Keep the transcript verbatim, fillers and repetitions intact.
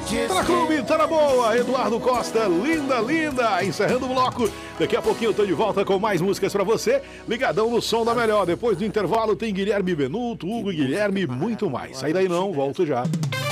Tá na clube, tá na boa. Eduardo Costa, linda, linda. Encerrando o bloco. Daqui a pouquinho eu tô de volta com mais músicas pra você. Ligadão no som da melhor. Depois do intervalo tem Guilherme Benuto, Hugo e Guilherme e muito mais. Sai daí não, volto já.